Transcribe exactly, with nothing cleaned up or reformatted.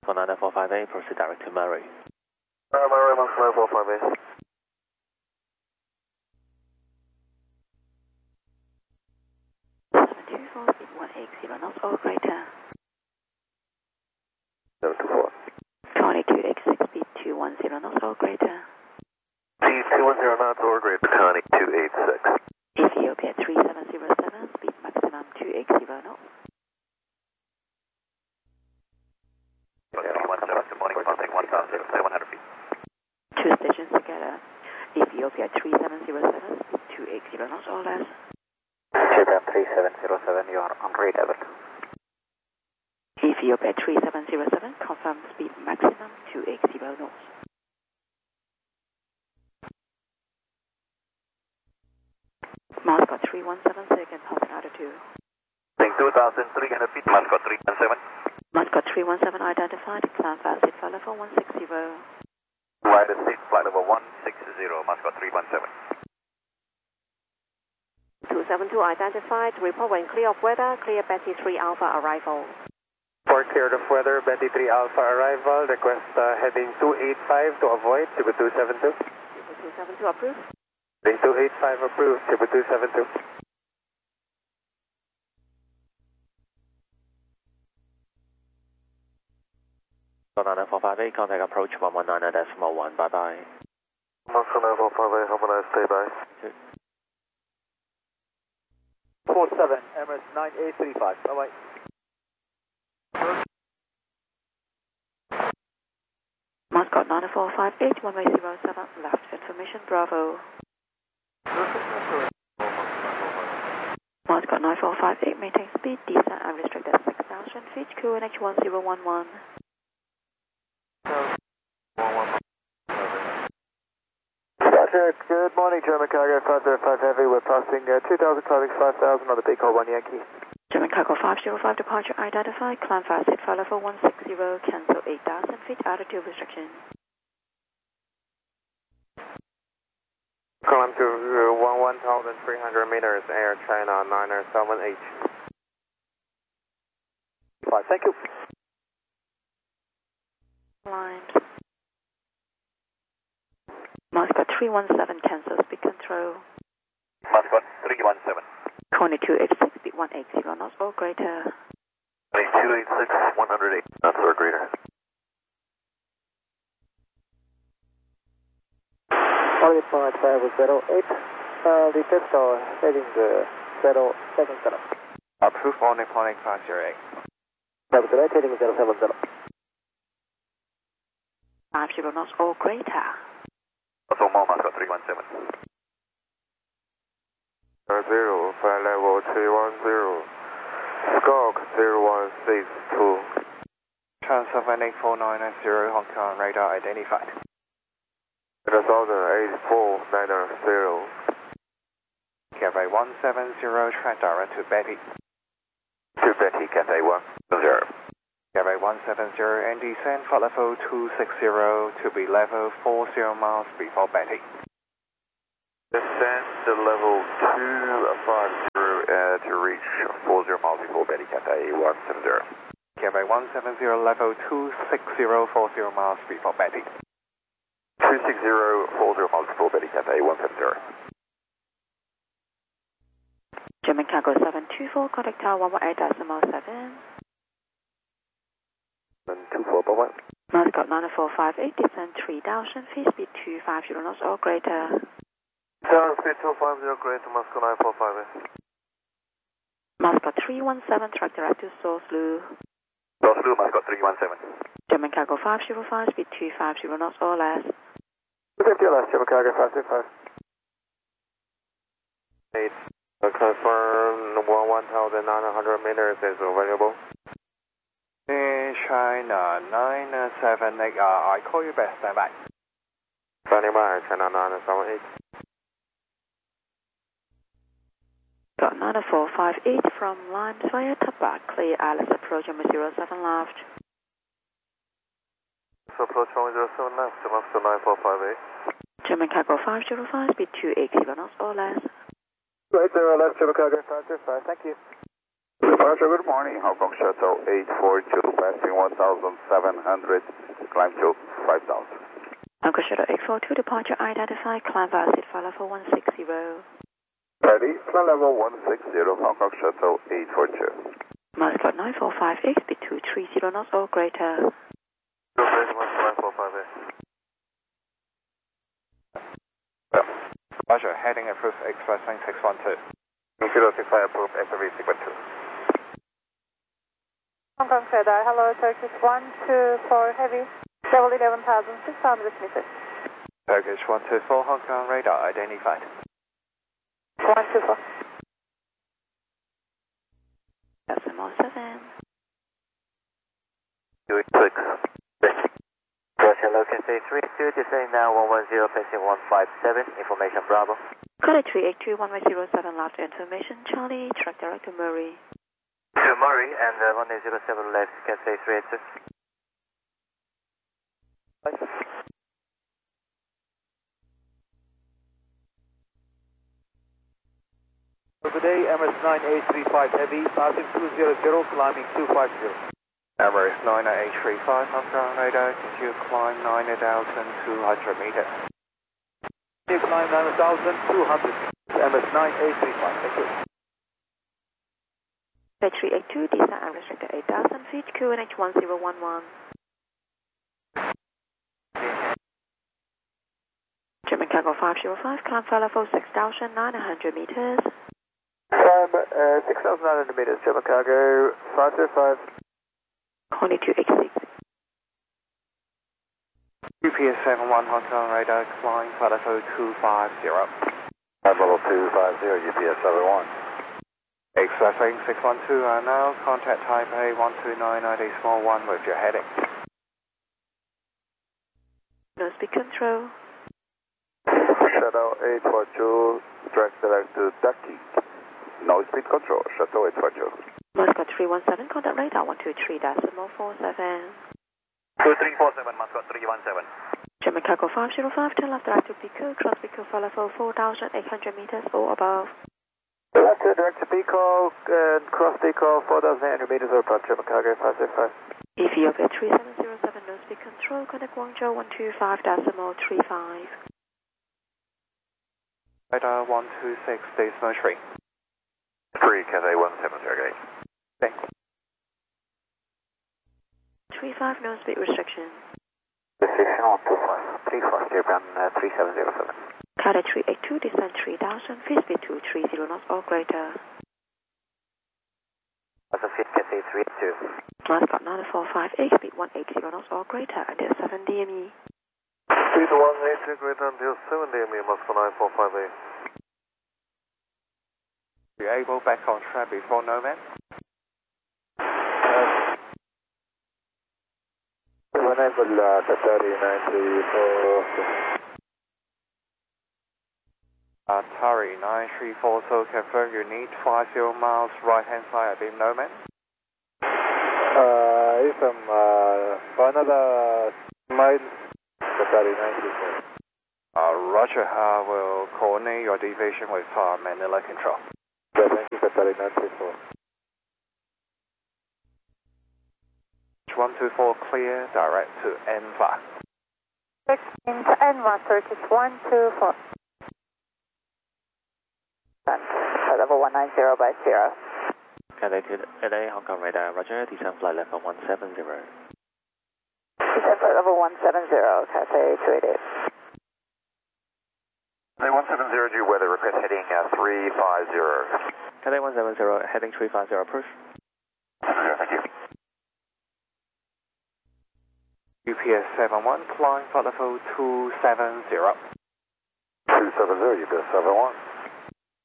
nine four five eight, proceed direct to Murray. Uh, Murray, Moscow nine four five eight. seven two four, speed one eight zero knots or greater. seven two four. twenty-two X six, speed two one zero knots or greater. Speed two one zero knots or greater, Connie two eight six. Ethiopia three seven zero seven, speed maximum two eight zero knots. Two stations together. Ethiopia three seven zero seven, speed two eight zero knots or less. Ethiopia three seven zero seven, you are on grade level. Ethiopia three seven zero seven, confirm speed maximum two eight zero knots. Moscow three one seven, second passing altitude. two thousand three hundred feet, Moscow three one seven. Moscow three one seven identified, climb fast, seat flight level one six zero. Right at seat flight level one six zero, Moscow three one seven. two seven two identified, report when clear of weather, clear Betty three Alpha arrival. For cleared of weather, Betty three Alpha arrival, request uh, heading two eight five to avoid, Tibu two seven two. two seven two approved. Heading two eight five approved, Tibu two seven two. nine four five eight, contact approach one one nine decimal one, bye bye. Moscow nine four five eight, have a nice day, bye. four seven, Emirates nine eight three five, bye bye. Moscow nine four five eight, one way zero seven, left information, Bravo. Moscow nine four five eight, maintain speed, descent and restrict at six thousand feet, Q N H one zero one one. Roger, good morning, German Cargo five zero five Heavy, we're passing uh, two thousand climbing five thousand on the Big Hole one Yankee. German Cargo five zero five, departure identified, climb fast, seat flight level one six zero, cancel eight thousand feet, altitude restriction. Climb to uh, one thousand three hundred meters, Air China nine seven H. Five, thank you. Blind. Moscow three one seven, cancel speed control. Moscow three one seven. twenty-two X six, speed one eight zero knots or greater. two eight six, one oh eight knots or greater. Target point five zero eight, uh, the pistol heading the zero seven zero. Approved on Nipponic five zero eight. five zero eight heading zero seven zero. five zero knots or greater. Also more, Moscow three one seven. Zero, flight level three one zero. Skulk zero one six two. Transfer landing four nine nine zero, Hong Kong radar identified. one thousand eight four nine zero. Cathay one seven zero, track direct to Betty. To Betty, Cathay one zero. Cathay one seven zero and descend for level two six zero to be level four zero miles before Betty. Descend to level two five zero uh, to reach four zero miles before Betty, Cathay one seven zero. Cathay one seven zero, level two six zero, four zero miles before Betty. two six zero, four zero miles before Betty, Cathay one seven zero. German Cargo seven two four, contact tower one one eight decimal seven. seven two four, bye-bye. Moscow nine four five eight, descend three thousand feet, speed two five zero knots or greater. Tower speed two five zero, greater, Moscow nine four five eight. Moscow three one seven, track direct to Source Lu. Source Lu, Moscow three one seven. German Cargo five zero five, speed two five zero knots or less. two fifty or less, German Cargo five zero five. eight. Confirm one thousand nine hundred meters is available. China nine seven eight, uh, I call you back, stand by. Standing by, China nine seven eight. Got nine four five eight from line via Tabac, clear Alice approach number zero seven left. Approach one zero seven left, Moscow nine four five eight. German Cargo five zero five, speed two eight zero knots or less. Right there, left, German Cargo five zero five, thank you. Departure, good morning. Hong Kong Shuttle eight four two, passing one thousand seven hundred, climb to five thousand. Hong Kong Shuttle eight four two, departure identified, climb via seat flight level one six zero. Ready, flight level one six zero, Hong Kong Shuttle eight four two. Miles clock nine four five eight, speed two three zero knots or greater. nine four five eight. Roger, heading approved, expressing six one two. zero six five approved, X R V sequence two. Hong Kong Radar, hello, Turkish one two four heavy, level eleven thousand six hundred meters. Turkish one two four, Hong Kong radar identified. one two four. Decimal seven. two six. Roger, local three three two, descending now one one zero, passing one five seven, information Bravo. Code three eight two one one zero seven, left information, Charlie, track director Murray. To Murray and uh, one eight zero seven left, Cathay three eight two. Good day, Emirates nine eight three five heavy, passing two zero zero, climbing two five zero. Emirates nine eight three five, Hong Kong radar, continue climb nine thousand two hundred meters. Continue climb nine thousand two hundred, Emirates nine eight three five, thank you. Code three eight two, descent unrestricted eight thousand feet, Q N H one zero one one. German cargo five zero five, climb flight level six thousand nine hundred meters. Climb uh, six thousand nine hundred meters, German cargo five zero five. Only two eight six. U P S seven one, Hong Kong radar, climb flight level two five zero. Climb level two five zero, U P S seven one. Expressing six one two are now, contact Taipei one two nine nine eight small one with your heading. No speed control. Shuttle eight four two, direct select to ducking. No speed control, Shuttle eight four two. Moscow three one seven, contact radar one two three decimal four seven. two three four seven, Moscow three one seven. German cargo five zero five, turn left direct to Pico, cross Pico flight level four thousand eight hundred meters or above. Direct to, direct to Pico, and cross Pico, four thousand eight hundred meters or above, German cargo five zero five. Ethiopia three seven zero seven, no speed control, contact Guangzhou one two five decimal three five. Radar one two six, decimal three. three, Cathay one seven zero eight. Thanks. three five, no speed restriction. Restriction one two five, three four, Japan uh, three seven zero seven. Qatar three eight two, descent three thousand, feet speed two three zero knots or greater. Also fit Cathay three eight two. Moscow nine four five eight, speed one eighty knots or greater until seven D M E. Speed one eighty greater until seven D M E, Moscow nine four five eight. You able back on track before Nomad? Enable uh, Qatari nine three four. Atari nine three four, so confirm you need five zero miles right hand side at beam Nomad. Uh, it's um, uh, for another mile, Qatari nine three four. Uh, Roger, I will coordinate your deviation with uh, Manila Control. Yeah, thank you, Qatari nine three four. one two four clear, direct to N five. sixteen to N one, Turkish one two four. Level one nine zero by zero. Cathay to L A, Hong Kong radar, Roger, descent flight level one seven zero. Descent flight level one seven zero, Cathay two eight eight. Cathay one seven zero, due weather request heading uh, three five zero. Cathay one seven zero, heading three five zero, approve. Thank you. U P S seven one, flying flight level two seven zero. two seven zero, U P S seven one.